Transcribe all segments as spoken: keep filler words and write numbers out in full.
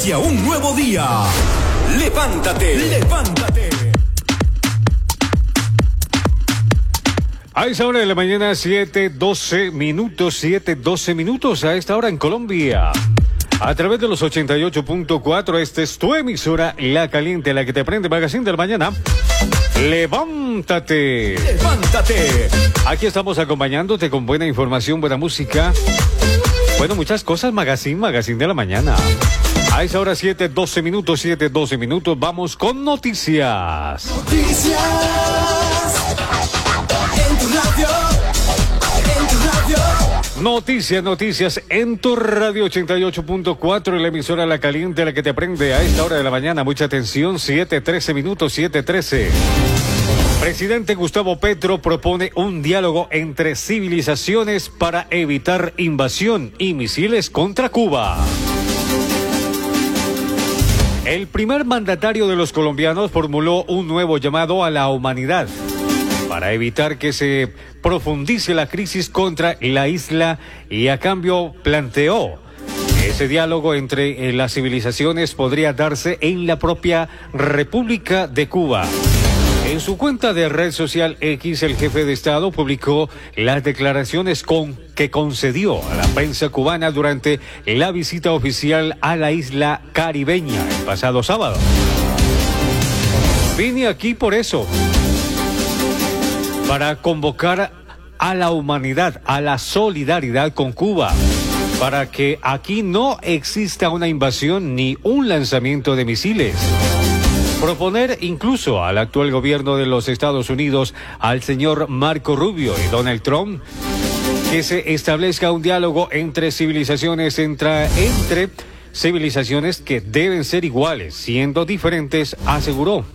Inicia un nuevo día. Levántate, levántate. A esa hora de la mañana, siete doce minutos, siete doce minutos a esta hora en Colombia. A través de los ochenta y ocho punto cuatro, esta es tu emisora, La Caliente, la que te prende, Magazine de la Mañana. Levántate. Levántate. Aquí estamos acompañándote con buena información, buena música. Bueno, muchas cosas, Magazine, Magazine de la Mañana. A esa hora, siete doce minutos, siete doce minutos, vamos con noticias. Noticias. En tu radio. En tu radio. Noticias, noticias en tu radio ochenta y ocho punto cuatro, la emisora La Caliente, la que te prende a esta hora de la mañana. Mucha atención, siete trece minutos, siete trece. Presidente Gustavo Petro propone un diálogo entre civilizaciones para evitar invasión y misiles contra Cuba. El primer mandatario de los colombianos formuló un nuevo llamado a la humanidad para evitar que se profundice la crisis contra la isla y a cambio planteó ese diálogo entre eh, las civilizaciones podría darse en la propia República de Cuba. En su cuenta de red social X, el jefe de Estado publicó las declaraciones con que concedió a la prensa cubana durante la visita oficial a la isla caribeña el pasado sábado. Vine aquí por eso, para convocar a la humanidad, a la solidaridad con Cuba, para que aquí no exista una invasión ni un lanzamiento de misiles. Proponer incluso al actual gobierno de los Estados Unidos, al señor Marco Rubio y Donald Trump, que se establezca un diálogo entre civilizaciones, entre, entre civilizaciones que deben ser iguales, siendo diferentes, aseguró.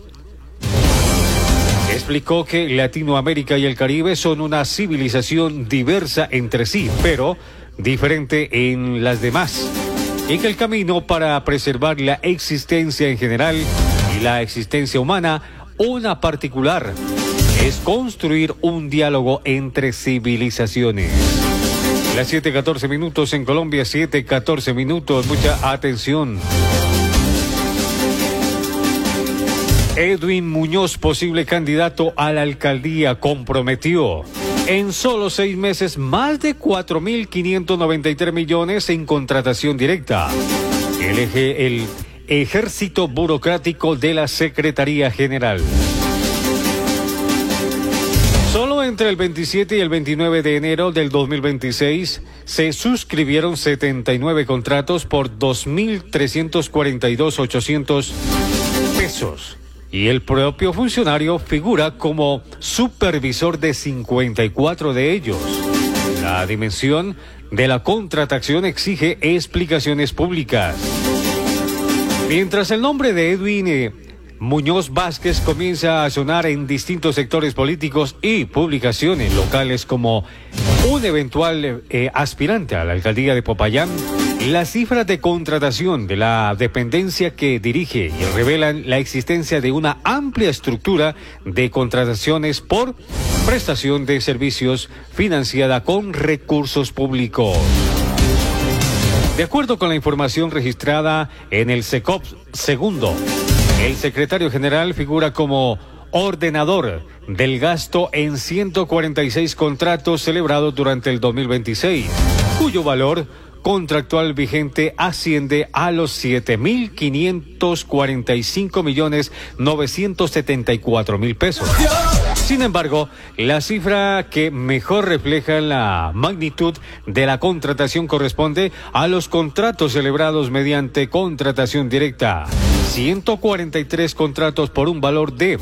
Explicó que Latinoamérica y el Caribe son una civilización diversa entre sí, pero diferente en las demás, y que el camino para preservar la existencia en general y la existencia humana, una particular, es construir un diálogo entre civilizaciones. Las siete catorce minutos en Colombia, siete catorce minutos, mucha atención. Edwin Muñoz, posible candidato a la alcaldía, comprometió en solo seis meses más de cuatro mil quinientos noventa y tres millones en contratación directa. El, eje, el ejército burocrático de la Secretaría General. Solo entre el veintisiete y el veintinueve de enero del dos mil veintiséis se suscribieron setenta y nueve contratos por dos mil trescientos cuarenta y dos mil ochocientos pesos. Y el propio funcionario figura como supervisor de cincuenta y cuatro de ellos. La dimensión de la contratación exige explicaciones públicas. Mientras el nombre de Edwin eh, Muñoz Vázquez comienza a sonar en distintos sectores políticos y publicaciones locales como un eventual eh, aspirante a la alcaldía de Popayán, las cifras de contratación de la dependencia que dirige y revelan la existencia de una amplia estructura de contrataciones por prestación de servicios financiada con recursos públicos. De acuerdo con la información registrada en el SECOP segundo, el secretario general figura como ordenador del gasto en ciento cuarenta y seis contratos celebrados durante el dos mil veintiséis, cuyo valor contractual vigente asciende a los siete mil quinientos cuarenta y cinco millones novecientos setenta y cuatro mil pesos. Sin embargo, la cifra que mejor refleja la magnitud de la contratación corresponde a los contratos celebrados mediante contratación directa. ciento cuarenta y tres contratos por un valor de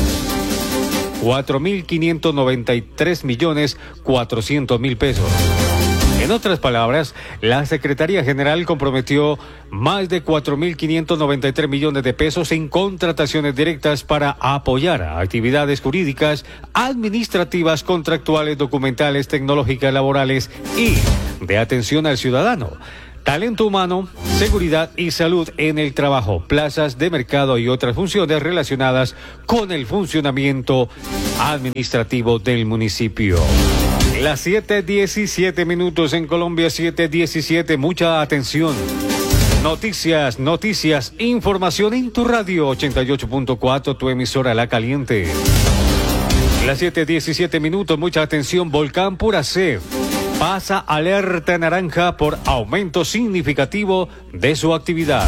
cuatro mil quinientos noventa y tres millones cuatrocientos mil pesos. En otras palabras, la Secretaría General comprometió más de cuatro mil quinientos noventa y tres millones de pesos en contrataciones directas para apoyar a actividades jurídicas, administrativas, contractuales, documentales, tecnológicas, laborales y de atención al ciudadano, talento humano, seguridad y salud en el trabajo, plazas de mercado y otras funciones relacionadas con el funcionamiento administrativo del municipio. Las siete diecisiete minutos en Colombia, siete diecisiete, mucha atención. Noticias, noticias, información en tu radio ochenta y ocho punto cuatro, tu emisora La Caliente. Las siete diecisiete minutos, mucha atención, Volcán Puracé pasa alerta naranja por aumento significativo de su actividad.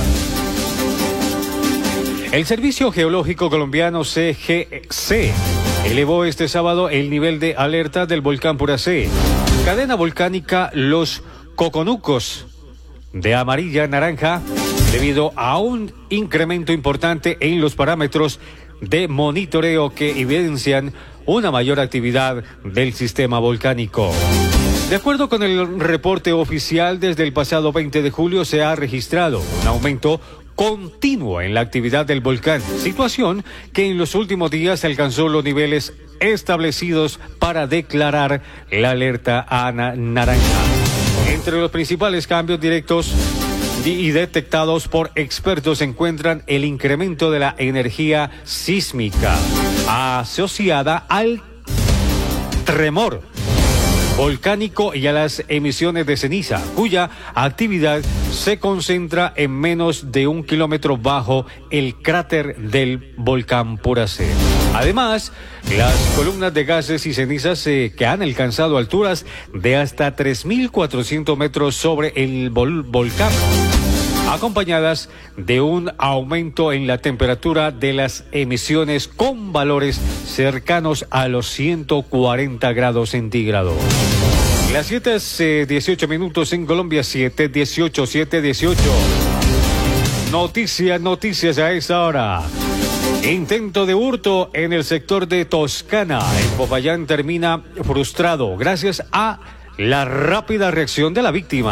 El Servicio Geológico Colombiano C G C elevó este sábado el nivel de alerta del volcán Puracé. Cadena volcánica Los Coconucos de amarilla a naranja debido a un incremento importante en los parámetros de monitoreo que evidencian una mayor actividad del sistema volcánico. De acuerdo con el reporte oficial, desde el pasado veinte de julio se ha registrado un aumento continuo en la actividad del volcán, situación que en los últimos días alcanzó los niveles establecidos para declarar la alerta a naranja. Entre los principales cambios directos y detectados por expertos se encuentran el incremento de la energía sísmica asociada al tremor volcánico y a las emisiones de ceniza, cuya actividad se concentra en menos de un kilómetro bajo el cráter del volcán Puracé. Además, las columnas de gases y cenizas eh, que han alcanzado alturas de hasta tres mil cuatrocientos metros sobre el vol- volcán, acompañadas de un aumento en la temperatura de las emisiones con valores cercanos a los ciento cuarenta grados centígrados. Las siete dieciocho minutos en Colombia, siete dieciocho, siete dieciocho. Noticias, noticias a esta hora. Intento de hurto en el sector de Toscana, en Popayán, termina frustrado gracias a la rápida reacción de la víctima.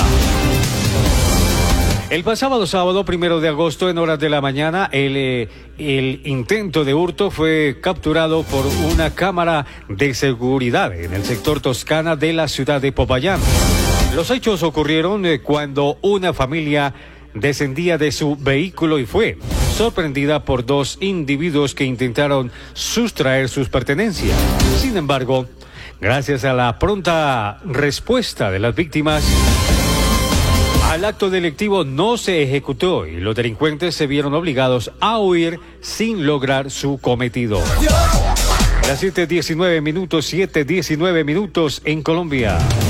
El pasado sábado, primero de agosto, en horas de la mañana, el, eh, el intento de hurto fue capturado por una cámara de seguridad en el sector Toscana de la ciudad de Popayán. Los hechos ocurrieron eh, cuando una familia descendía de su vehículo y fue sorprendida por dos individuos que intentaron sustraer sus pertenencias. Sin embargo, gracias a la pronta respuesta de las víctimas, el acto delictivo no se ejecutó y los delincuentes se vieron obligados a huir sin lograr su cometido. Las siete diecinueve minutos, siete diecinueve minutos en Colombia.